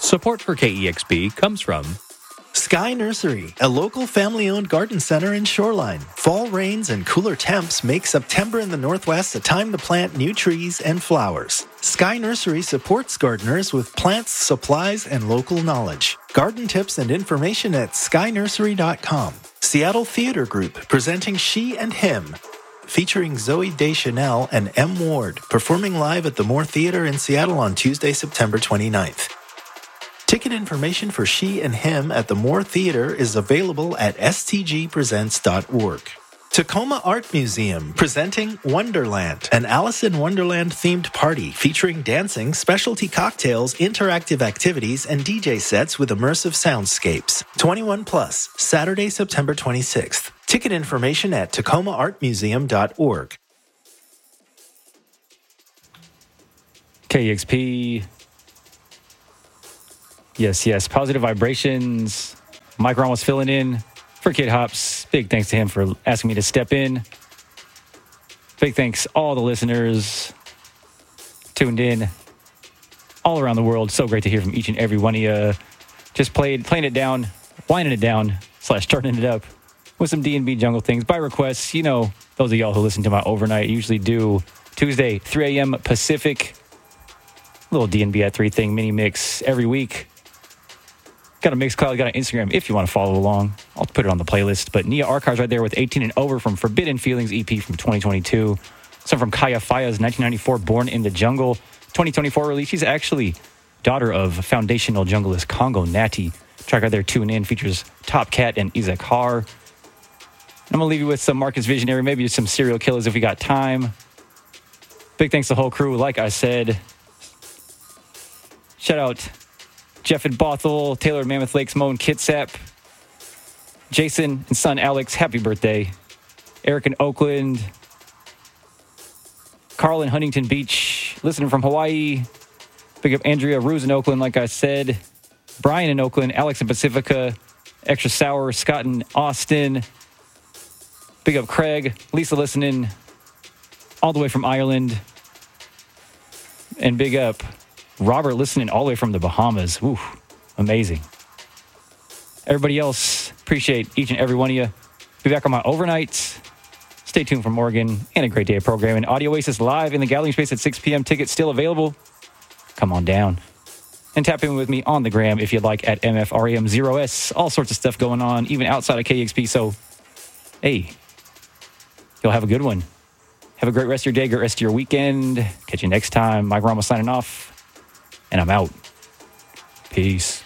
Support for KEXP comes from Sky Nursery, a local family-owned garden center in Shoreline. Fall rains and cooler temps make September in the Northwest a time to plant new trees and flowers. Sky Nursery supports gardeners with plants, supplies, and local knowledge. Garden tips and information at skynursery.com. Seattle Theater Group presenting She and Him, featuring Zoe Deschanel and M. Ward, performing live at the Moore Theater in Seattle on Tuesday, September 29th. Ticket information for She and Him at the Moore Theater is available at stgpresents.org. Tacoma Art Museum presenting Wonderland, an Alice in Wonderland themed party featuring dancing, specialty cocktails, interactive activities, and DJ sets with immersive soundscapes. 21 plus, Saturday, September 26th. Ticket information at tacomaartmuseum.org. KEXP. Yes. Positive vibrations. Mike Ramos filling in for Kid Hops. Big thanks to him for asking me to step in. Big thanks all the listeners tuned in all around the world. So great to hear from each and every one of you. Just playing it down, winding it down, / turning it up with some D&B jungle things by request. You know, those of y'all who listen to my overnight usually do Tuesday, 3 a.m. Pacific. Little D&B at 3 thing mini mix every week. Got a Mixcloud, got an Instagram if you want to follow along. I'll put it on the playlist. But Nia Archives right there with 18 and Over from Forbidden Feelings EP from 2022. Some from Kaya Faya's 1994 Born in the Jungle 2024 release. She's actually daughter of foundational junglist Congo Natty. Track right there, Tune In, features Top Cat and Isaac Har. I'm going to leave you with some Marcus Visionary, maybe just some Serial Killers if we got time. Big thanks to the whole crew, like I said. Shout out Jeff and Bothell, Taylor at Mammoth Lakes, Mo and Kitsap, Jason and son Alex, happy birthday. Eric in Oakland, Carl in Huntington Beach, listening from Hawaii. Big up Andrea Ruse in Oakland, like I said. Brian in Oakland, Alex in Pacifica, Extra Sour, Scott in Austin. Big up Craig, Lisa listening all the way from Ireland. And big up Robert listening all the way from the Bahamas. Ooh, amazing. Everybody else, appreciate each and every one of you. Be back on my overnights. Stay tuned for Morgan and a great day of programming. Audio Oasis live in the Gathering Space at 6 p.m. Tickets still available. Come on down. And tap in with me on the gram if you'd like at MFRAM0S. All sorts of stuff going on, even outside of KEXP. So, hey, you'll have a good one. Have a great rest of your day, great rest of your weekend. Catch you next time. Mike Ramos signing off. And I'm out. Peace.